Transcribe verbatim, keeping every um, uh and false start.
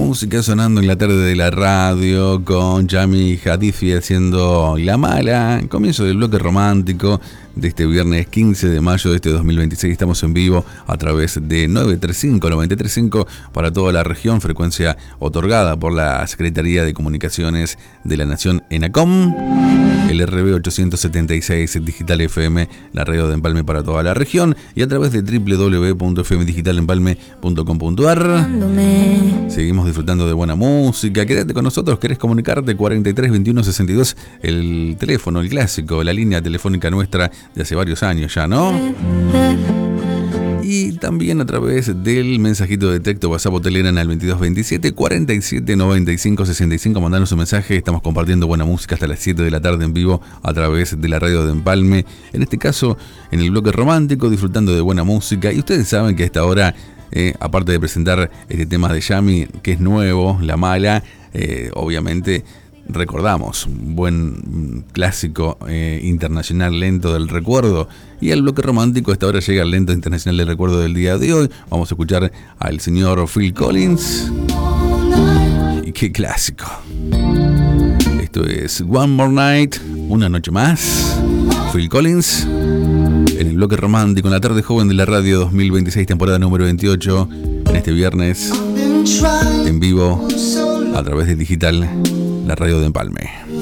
música sonando en la tarde de la radio con Yami Hatifi haciendo La Mala. Comienzo del bloque romántico de este viernes quince de mayo de este dos mil veintiséis. Estamos en vivo a través de novecientos treinta y cinco, noventa y tres punto cinco para toda la región, frecuencia otorgada por la Secretaría de Comunicaciones de la Nación, ENACOM. El R B ochocientos setenta y seis Digital F M, la radio de Empalme para toda la región, y a través de doble u doble u doble u punto f m digital empalme punto com punto a r. Seguimos disfrutando de buena música. Quédate con nosotros. ¿Querés comunicarte? cuarenta y tres veintiuno sesenta y dos, el teléfono, el clásico, la línea telefónica nuestra de hace varios años ya, ¿no? Y también a través del mensajito de texto, WhatsApp o Telegram al veintidós veintisiete cuarenta y siete noventa y cinco sesenta y cinco. Mandanos un mensaje. Estamos compartiendo buena música hasta las siete de la tarde en vivo a través de la radio de Empalme. En este caso, en el bloque romántico, disfrutando de buena música. Y ustedes saben que a esta hora, eh, aparte de presentar este tema de Yami, que es nuevo, La Mala, eh, obviamente recordamos un buen clásico eh, internacional, Lento del Recuerdo. Y el bloque romántico, a esta hora llega el Lento internacional del recuerdo del día de hoy. Vamos a escuchar al señor Phil Collins. Y qué clásico. Esto es One More Night, una noche más. Phil Collins en el bloque romántico, en la tarde joven de la radio dos mil veintiséis, temporada número veintiocho. En este viernes, en vivo, a través de Digital, la radio de Empalme.